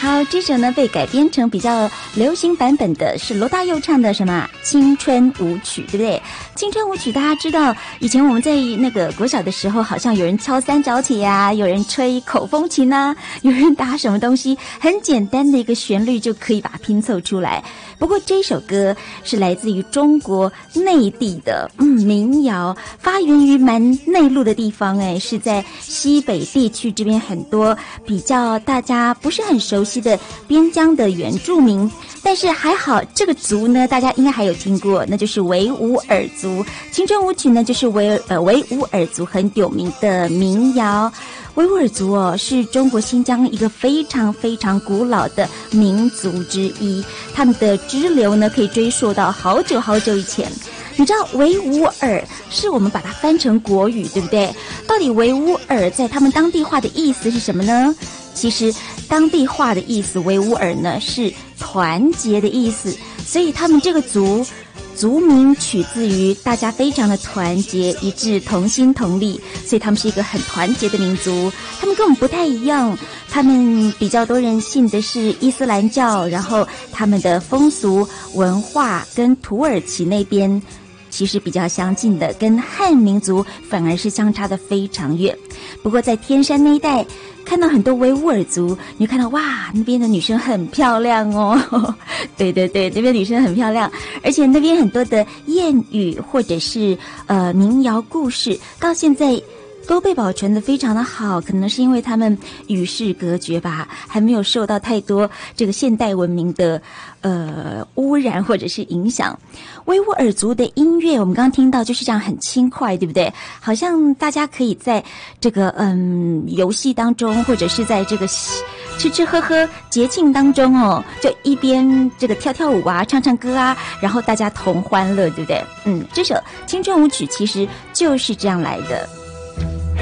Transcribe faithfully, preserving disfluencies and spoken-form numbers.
好，这首呢被改编成比较流行版本的是罗大佑唱的什么青春舞曲，对不对？青春舞曲大家知道，以前我们在那个国小的时候，好像有人敲三角铁啊，有人吹口风琴啊，有人打什么东西，很简单的一个旋律就可以把它拼凑出来。不过这首歌是来自于中国内地的嗯民谣，发源于蛮内陆的地方，哎，是在西北地区这边很多比较大家不是很熟悉的边疆的原住民，但是还好这个族呢大家应该还有听过，那就是维吾尔族。青春舞曲呢就是维呃维吾尔族很有名的民谣。维吾尔族哦，是中国新疆一个非常非常古老的民族之一，他们的支流呢可以追溯到好久好久以前。你知道维吾尔是我们把它翻成国语，对不对？到底维吾尔在他们当地话的意思是什么呢？其实当地话的意思维吾尔呢是团结的意思，所以他们这个族族名取自于大家非常的团结一致，同心同力，所以他们是一个很团结的民族。他们跟我们不太一样，他们比较多人信的是伊斯兰教，然后他们的风俗文化跟土耳其那边其实比较相近的，跟汉民族反而是相差的非常远。不过在天山那一带看到很多维吾尔族，你会看到哇，那边的女生很漂亮哦。对对对，那边女生很漂亮，而且那边很多的谚语或者是呃民谣故事，到现在都被保存得非常的好，可能是因为他们与世隔绝吧，还没有受到太多这个现代文明的呃污染或者是影响。维吾尔族的音乐我们刚刚听到就是这样很轻快，对不对？好像大家可以在这个嗯游戏当中，或者是在这个吃吃喝喝节庆当中哦，就一边这个跳跳舞啊，唱唱歌啊，然后大家同欢乐，对不对？嗯，这首青春舞曲其实就是这样来的。